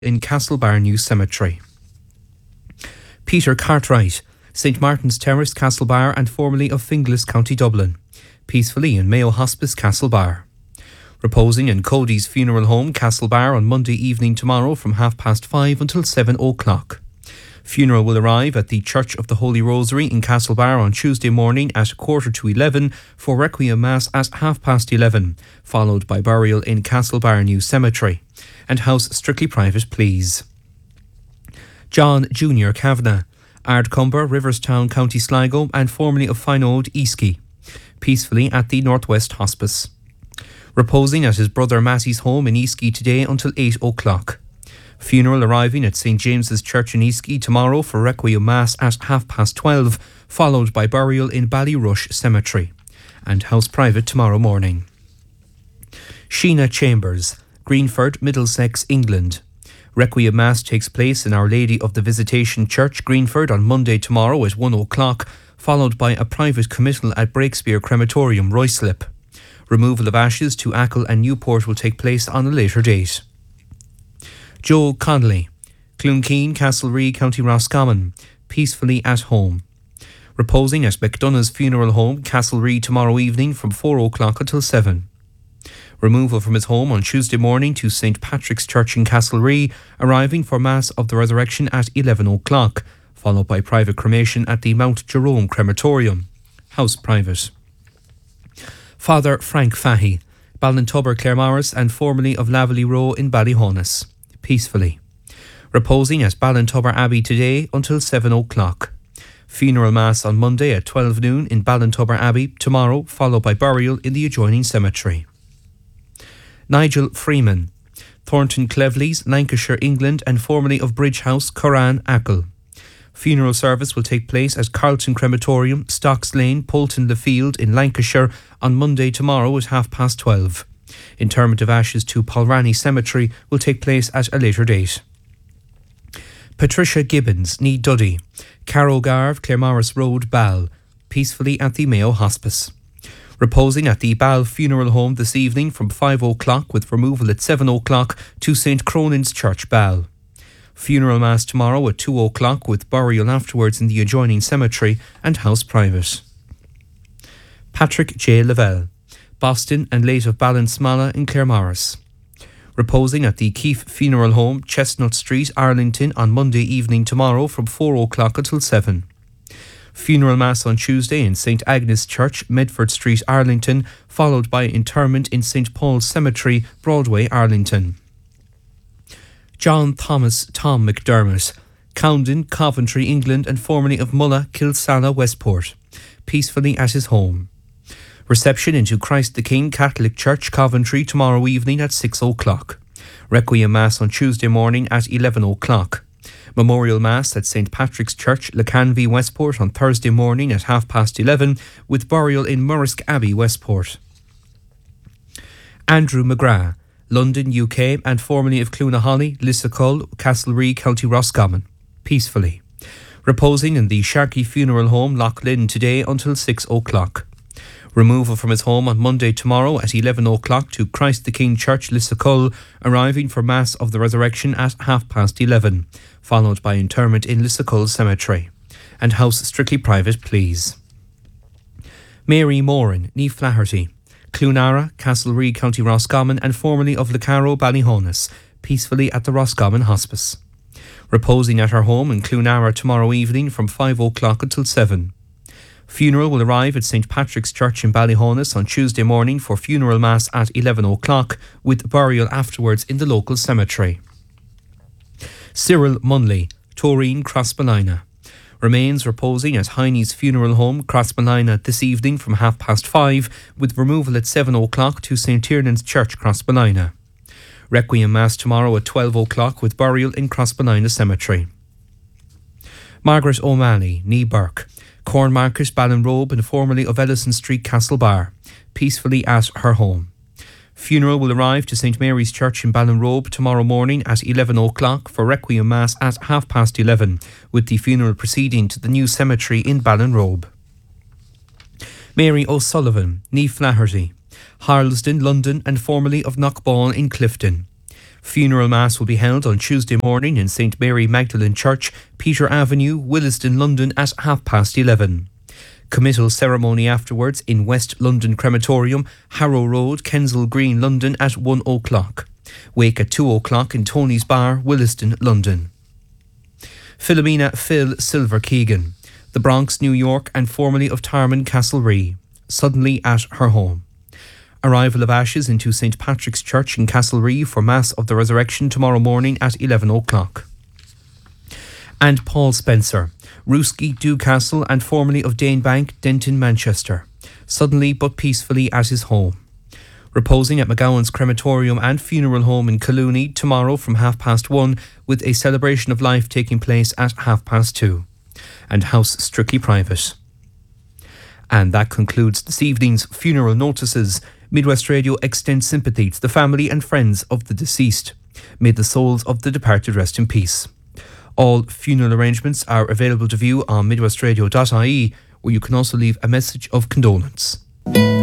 in Castlebar New Cemetery. Peter Cartwright, St Martin's Terrace, Castlebar, and formerly of Finglas, County Dublin, peacefully in Mayo Hospice, Castlebar. Reposing in Cody's Funeral Home, Castlebar, on Monday evening tomorrow from 5:30 until 7:00. Funeral will arrive at the Church of the Holy Rosary in Castlebar on Tuesday morning at 11:15 for Requiem Mass at 11:30, followed by burial in Castlebar New Cemetery. And house strictly private, please. John Junior Kavanagh, Ardcumber, Riverstown, County Sligo, and formerly of Fineode, Easky, peacefully at the Northwest Hospice. Reposing at his brother Matty's home in Easky today until 8:00. Funeral arriving at St James's Church in Easky tomorrow for Requiem Mass at 12:30, followed by burial in Ballyrush Cemetery. And house private tomorrow morning. Sheena Chambers, Greenford, Middlesex, England. Requiem Mass takes place in Our Lady of the Visitation Church, Greenford, on Monday tomorrow at 1:00, followed by a private committal at Breakspear Crematorium, Ruislip. Removal of ashes to Achill and Newport will take place on a later date. Joe Connolly, Cloonkeen, Castlereagh, County Roscommon, peacefully at home. Reposing at McDonough's Funeral Home, Castlereagh, tomorrow evening from 4:00 until 7. Removal from his home on Tuesday morning to St Patrick's Church in Castlereagh, arriving for Mass of the Resurrection at 11:00, followed by private cremation at the Mount Jerome Crematorium. House private. Father Frank Fahey, Ballintubber, Claremorris, and formerly of Laverley Row in Ballyhonus, peacefully. Reposing at Ballintubber Abbey today until 7:00. Funeral Mass on Monday at 12 noon in Ballintubber Abbey tomorrow, followed by burial in the adjoining cemetery. Nigel Freeman, Thornton Cleveleys, Lancashire, England, and formerly of Bridge House, Curran, Achill. Funeral service will take place at Carlton Crematorium, Stocks Lane, Poulton Le Field in Lancashire on Monday tomorrow at 12:30. Interment of ashes to Polrani Cemetery will take place at a later date. Patricia Gibbons, Nee Duddy, Carrow Garve, Claremorris Road, Ball, peacefully at the Mayo Hospice. Reposing at the Ball Funeral Home this evening from 5:00 with removal at 7:00 to St Cronin's Church, Ball. Funeral Mass tomorrow at 2:00 with burial afterwards in the adjoining cemetery and house private. Patrick J. Lavelle, Boston and late of Ballinsmala in Claremorris. Reposing at the Keefe Funeral Home, Chestnut Street, Arlington on Monday evening tomorrow from 4:00 until 7. Funeral Mass on Tuesday in St Agnes Church, Medford Street, Arlington, followed by interment in St Paul's Cemetery, Broadway, Arlington. John Thomas Tom McDermott, Cowden, Coventry, England, and formerly of Mulla, Kilsalla, Westport, peacefully at his home. Reception into Christ the King Catholic Church, Coventry, tomorrow evening at 6:00. Requiem Mass on Tuesday morning at 11:00. Memorial Mass at St Patrick's Church, Lacanvy, Westport on Thursday morning at 11:30 with burial in Murrisk Abbey, Westport. Andrew McGrath, London, UK, and formerly of Cloonaholly, Lissacull, Castlereagh, County Roscommon, peacefully. Reposing in the Sharkey Funeral Home, Lough Lynn today until 6:00. Removal from his home on Monday tomorrow at 11:00 to Christ the King Church, Lissacull, arriving for Mass of the Resurrection at 11:30, followed by interment in Lissacull Cemetery. And house strictly private, please. Mary Moran, Nee Flaherty, Cloonara, Castlereagh, County Roscommon, and formerly of Lecaro, Ballyhonus, peacefully at the Roscommon Hospice. Reposing at her home in Cloonara tomorrow evening from 5:00 until 7. Funeral will arrive at St Patrick's Church in Ballyhonus on Tuesday morning for funeral mass at 11:00 with burial afterwards in the local cemetery. Cyril Munley, Toreen, Crossballina. Remains reposing at Heine's Funeral Home, Crossballina, this evening from 5:30 with removal at 7:00 to St Tiernan's Church, Crossballina. Requiem Mass tomorrow at 12:00 with burial in Crossballina Cemetery. Margaret O'Malley, Nee Burke, Cornmarket, Ballinrobe, and formerly of Ellison Street, Castlebar, peacefully at her home. Funeral will arrive to St Mary's Church in Ballinrobe tomorrow morning at 11:00 for Requiem Mass at 11:30, with the funeral proceeding to the new cemetery in Ballinrobe. Mary O'Sullivan, Nee Flaherty, Harlesden, London, and formerly of Knockball in Clifton. Funeral Mass will be held on Tuesday morning in St Mary Magdalene Church, Peter Avenue, Williston, London at 11:30. Committal ceremony afterwards in West London Crematorium, Harrow Road, Kensal Green, London at 1 o'clock. Wake at 2 o'clock in Tony's Bar, Williston, London. Philomena Phil Silver Keegan, the Bronx, New York, and formerly of Tarman, Castlerea, suddenly at her home. Arrival of ashes into St Patrick's Church in Castlerea for Mass of the Resurrection tomorrow morning at 11 o'clock. And Paul Spencer, Rooski, Dewcastle, and formerly of Danebank, Denton, Manchester, suddenly but peacefully at his home. Reposing at McGowan's Crematorium and Funeral Home in Collooney tomorrow from 1:30, with a celebration of life taking place at 2:30. And house strictly private. And that concludes this evening's funeral notices. Midwest Radio extends sympathy to the family and friends of the deceased. May the souls of the departed rest in peace. All funeral arrangements are available to view on midwestradio.ie, where you can also leave a message of condolence.